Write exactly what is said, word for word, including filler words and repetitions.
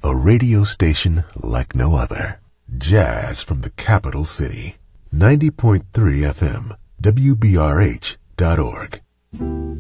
a radio station like no other. Jazz from the capital city. ninety point three F M, W B R H dot org.